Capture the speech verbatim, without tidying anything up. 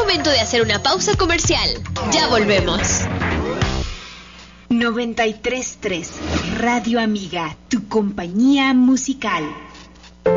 momento de hacer una pausa comercial. Ya volvemos. noventa y tres punto tres Radio Amiga, tu compañía musical.